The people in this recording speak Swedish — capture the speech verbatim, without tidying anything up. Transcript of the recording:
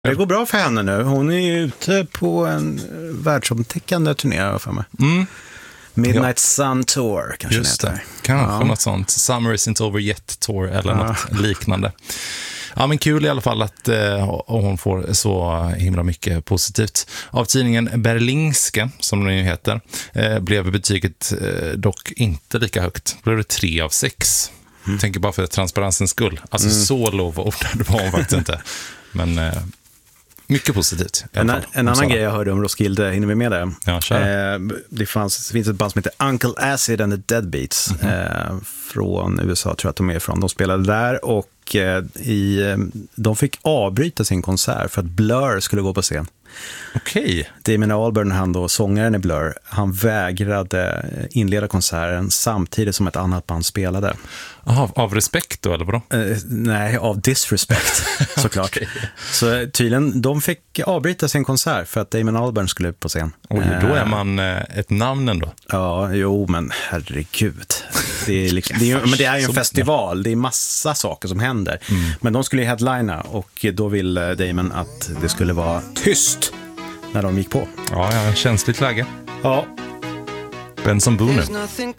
Det går bra för henne nu. Hon är ju ute på en världsomtäckande turné för mig. Mm. Midnight Ja. Sun Tour kanske Just det heter. det. Kanske Ja. något sånt. Summer isn't over yet tour eller Ja. något liknande. Ja, men kul i alla fall att eh, hon får så himla mycket positivt. Av tidningen Berlingske, som den ju heter, eh, blev betyget eh, dock inte lika högt. Blev det tre av sex. Mm. Jag tänker bara för transparensens skull. Alltså mm. så lovordad var hon faktiskt inte. Men eh, mycket positivt. En, en annan grej jag hörde om Roskilde, hinner vi med det? Ja, kör. Eh, det, fanns, det finns ett band som heter Uncle Acid and the Deadbeats mm-hmm. eh, från U S A, tror jag att de är ifrån. De spelade där och eh, i, de fick avbryta sin konsert för att Blur skulle gå på scen. Okej. Damon Albarn, han då, sångaren i Blur, han vägrade inleda konserten samtidigt som ett annat band spelade. Aha, av respekt då, eller vadå? Eh, nej, av disrespect, såklart. Okay. Så tydligen, de fick avbryta sin konsert för att Damon Albarn skulle upp på scen. Oj, då är man eh, ett namn ändå. Ja, jo, men herregud. Det är, liksom, det är, men det är ju en festival, det är massa saker som händer. Mm. Men de skulle ju headlina och då ville Damon att det skulle vara tyst när de gick på. Ja, ja, känsligt läge. Ja. Benson Boone.